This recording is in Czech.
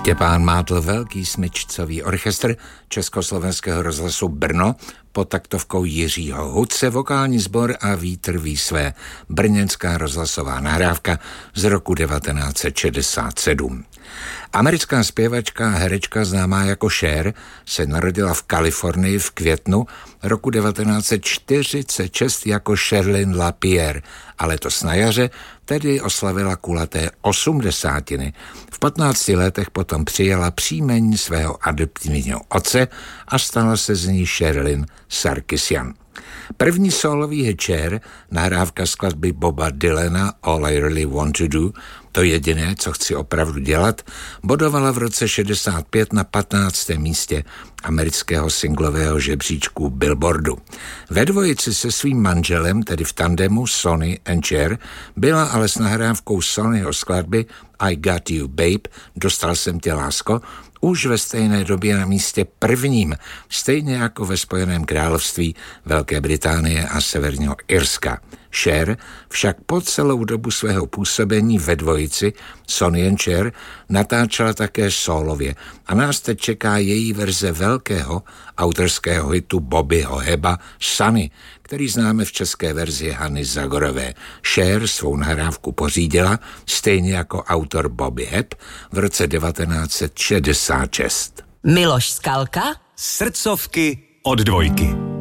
Štěpán Mátl, velký smyčcový orchestr Československého rozhlasu Brno pod taktovkou Jiřího Hudce, vokální sbor a Vítr ví své, brněnská rozhlasová nahrávka z roku 1967. Americká zpěvačka a herečka známá jako Cher se narodila v Kalifornii v květnu roku 1946 jako Sherilyn LaPierre a letos na jaře tedy oslavila kulaté 80. V 15 letech potom přijala příjmení svého adoptivního otce a stala se z ní Sherilyn Sarkisian. První sólový hit Cher, nahrávka skladby Boba Dylana All I Really Want to Do, to jediné, co chci opravdu dělat, bodovala v roce 65 na 15. místě amerického singlového žebříčku Billboardu. Ve dvojici se svým manželem, tedy v tandemu Sonny and Cher, byla ale s nahrávkou Sonnyho skladby I Got You Babe, Dostal jsem tě, lásko, už ve stejné době na místě prvním, stejně jako ve Spojeném království, Velké Británie a Severního Irska. Cher však po celou dobu svého působení ve dvojici Sonny and Cher natáčela také sólově a nás teď čeká její verze velkého autorského hitu Bobbyho Heba Sunny, který známe v české verzi Hany Zagorové. Cher svou nahrávku pořídila, stejně jako autor Bobby Hebb, v roce 1966. Miloš Skalka, Srdcovky od Dvojky.